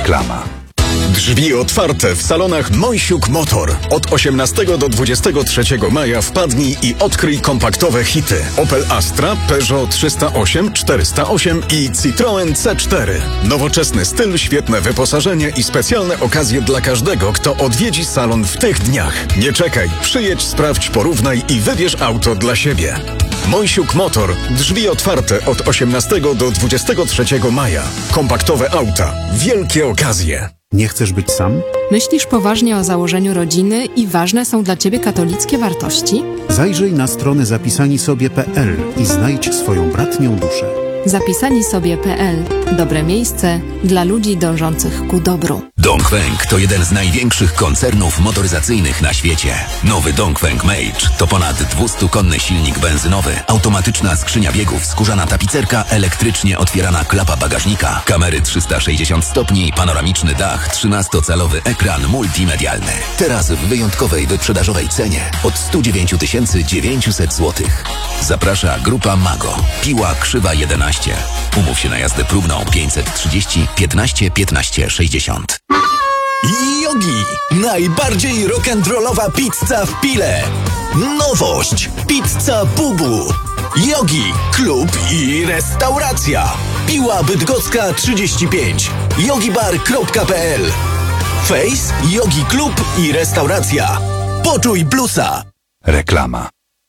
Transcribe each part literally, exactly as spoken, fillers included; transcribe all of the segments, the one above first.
Reklama. Drzwi otwarte w salonach Mojsiuk Motor. Od osiemnastego do dwudziestego trzeciego maja wpadnij i odkryj kompaktowe hity. Opel Astra, Peugeot trzysta osiem, czterysta osiem i Citroen C cztery. Nowoczesny styl, świetne wyposażenie i specjalne okazje dla każdego, kto odwiedzi salon w tych dniach. Nie czekaj, przyjedź, sprawdź, porównaj i wybierz auto dla siebie. Mojsiuk Motor. Drzwi otwarte od osiemnastego do dwudziestego trzeciego maja. Kompaktowe auta. Wielkie okazje. Nie chcesz być sam? Myślisz poważnie o założeniu rodziny i ważne są dla Ciebie katolickie wartości? Zajrzyj na stronę zapisani sobie kropka p l i znajdź swoją bratnią duszę. zapisani sobie kropka p l. Dobre miejsce dla ludzi dążących ku dobru. Dongfeng to jeden z największych koncernów motoryzacyjnych na świecie. Nowy Dongfeng Mage to ponad dwustukonny silnik benzynowy, automatyczna skrzynia biegów, skórzana tapicerka, elektrycznie otwierana klapa bagażnika, kamery trzysta sześćdziesiąt stopni, panoramiczny dach, trzynastocalowy ekran multimedialny. Teraz w wyjątkowej wyprzedażowej cenie od sto dziewięć tysięcy dziewięćset złotych. Zaprasza Grupa Mago. Piła Krzywa jedenaście. Umów się na jazdę próbną pięćset trzydzieści piętnaście piętnaście sześćdziesiąt. Yogi! Najbardziej rock'n'rollowa pizza w Pile! Nowość! Pizza Bubu! Yogi! Klub i restauracja! Piła Bydgoska trzydzieści pięć. yogibar kropka p l. Face, Yogi Klub i restauracja. Poczuj bluesa! Reklama.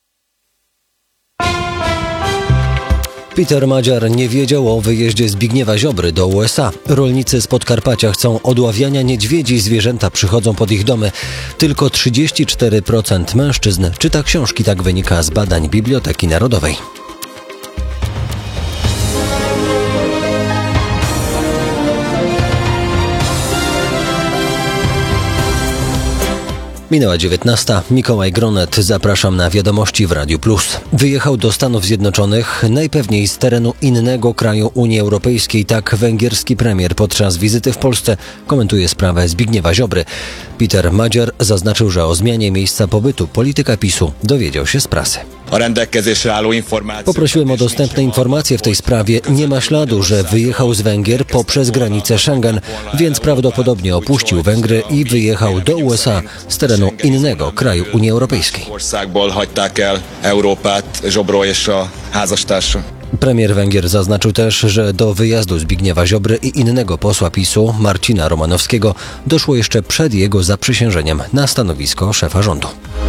Peter Madziar nie wiedział o wyjeździe Zbigniewa Ziobry do U S A. Rolnicy z Podkarpacia chcą odławiania niedźwiedzi, zwierzęta przychodzą pod ich domy. Tylko trzydzieści cztery procent mężczyzn czyta książki, tak wynika z badań Biblioteki Narodowej. Minęła dziewiętnasta. Mikołaj Gronet. Zapraszam na wiadomości w Radiu Plus. Wyjechał do Stanów Zjednoczonych, najpewniej z terenu innego kraju Unii Europejskiej. Tak węgierski premier podczas wizyty w Polsce komentuje sprawę Zbigniewa Ziobry. Peter Madziar zaznaczył, że o zmianie miejsca pobytu polityka PiSu dowiedział się z prasy. Poprosiłem o dostępne informacje w tej sprawie. Nie ma śladu, że wyjechał z Węgier poprzez granicę Schengen, więc prawdopodobnie opuścił Węgry i wyjechał do U S A z terenu innego kraju Unii Europejskiej. Premier Węgier zaznaczył też, że do wyjazdu Zbigniewa Ziobry i innego posła PiSu, Marcina Romanowskiego, doszło jeszcze przed jego zaprzysiężeniem na stanowisko szefa rządu.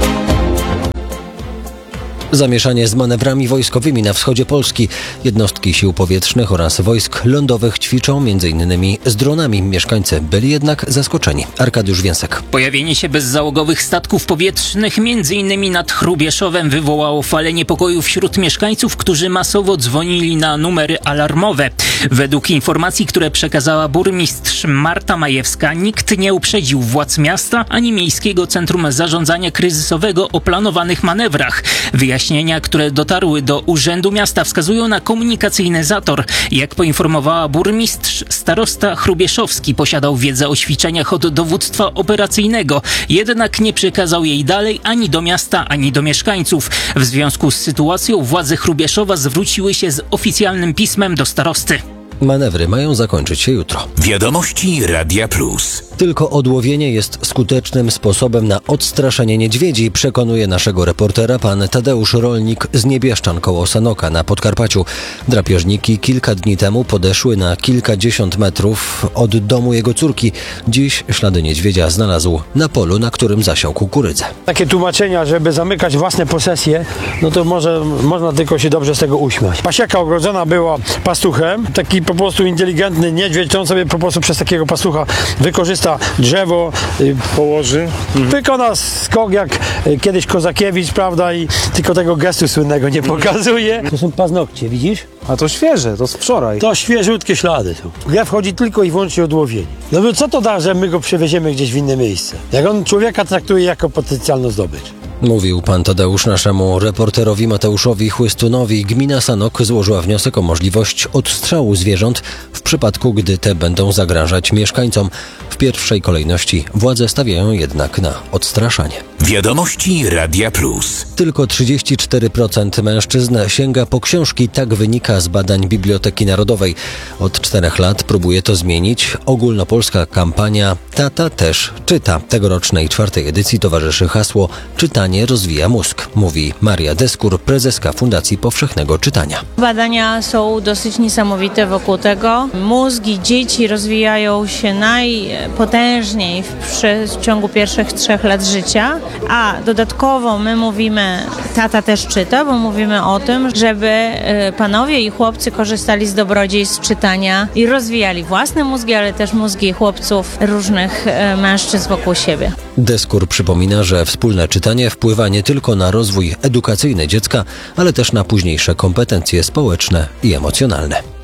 Zamieszanie z manewrami wojskowymi na wschodzie Polski. Jednostki sił powietrznych oraz wojsk lądowych ćwiczą między innymi z dronami. Mieszkańcy byli jednak zaskoczeni. Arkadiusz Więsek. Pojawienie się bezzałogowych statków powietrznych między innymi nad Hrubieszowem wywołało falę niepokoju wśród mieszkańców, którzy masowo dzwonili na numery alarmowe. Według informacji, które przekazała burmistrz Marta Majewska, nikt nie uprzedził władz miasta ani Miejskiego Centrum Zarządzania Kryzysowego o planowanych manewrach. Wyjaśnienia, które dotarły do Urzędu Miasta, wskazują na komunikacyjny zator. Jak poinformowała burmistrz, starosta Hrubieszowski posiadał wiedzę o ćwiczeniach od dowództwa operacyjnego, jednak nie przekazał jej dalej ani do miasta, ani do mieszkańców. W związku z sytuacją władze Hrubieszowa zwróciły się z oficjalnym pismem do starosty. Manewry mają zakończyć się jutro. Wiadomości Radia Plus. Tylko odłowienie jest skutecznym sposobem na odstraszenie niedźwiedzi, przekonuje naszego reportera pan Tadeusz Rolnik z Niebieszczan koło Sanoka na Podkarpaciu. Drapieżniki kilka dni temu podeszły na kilkadziesiąt metrów od domu jego córki. Dziś ślady niedźwiedzia znalazł na polu, na którym zasiał kukurydzę. Takie tłumaczenia, żeby zamykać własne posesje, no to może można tylko się dobrze z tego uśmiać. Pasieka ogrodzona była pastuchem, taki po prostu inteligentny niedźwiedź, to on sobie po prostu przez takiego pastucha wykorzysta drzewo, y, położy, mhm. wykona skok jak y, kiedyś Kozakiewicz, prawda, i tylko tego gestu słynnego nie pokazuje. To są paznokcie, widzisz? A to świeże, to z wczoraj. To świeżutkie ślady są. W grę wchodzi tylko i wyłącznie odłowienie. No bo co to da, że my go przewieziemy gdzieś w inne miejsce? Jak on człowieka traktuje jako potencjalną zdobycz? Mówił pan Tadeusz naszemu reporterowi Mateuszowi Chłystunowi. Gmina Sanok złożyła wniosek o możliwość odstrzału zwierząt w przypadku, gdy te będą zagrażać mieszkańcom. W pierwszej kolejności władze stawiają jednak na odstraszanie. Wiadomości Radia Plus. Tylko trzydzieści cztery procent mężczyzn sięga po książki, tak wynika z badań Biblioteki Narodowej. Od czterech lat próbuje to zmienić ogólnopolska kampania Tata też czyta. Tegorocznej czwartej edycji towarzyszy hasło Czytanie rozwija mózg, mówi Maria Deskur, prezeska Fundacji Powszechnego Czytania. Badania są dosyć niesamowite wokół tego. Mózgi dzieci rozwijają się najpotężniej w przeciągu pierwszych trzech lat życia, a dodatkowo my mówimy tata też czyta, bo mówimy o tym, żeby panowie i chłopcy korzystali z dobrodziejstw czytania i rozwijali własne mózgi, ale też mózgi chłopców różnych mężczyzn wokół siebie. Deskur przypomina, że wspólne czytanie wpływa nie tylko na rozwój edukacyjny dziecka, ale też na późniejsze kompetencje społeczne i emocjonalne.